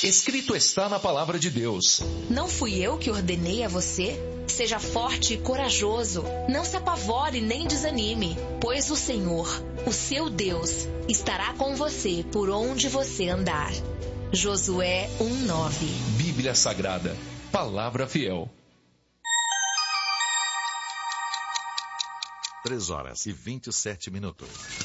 Escrito está na palavra de Deus. Não fui eu que ordenei a você? Seja forte e corajoso. Não se apavore nem desanime, pois o Senhor, o seu Deus, estará com você por onde você andar. Josué 1:9. Bíblia Sagrada, palavra fiel. 3 horas e 27 minutos.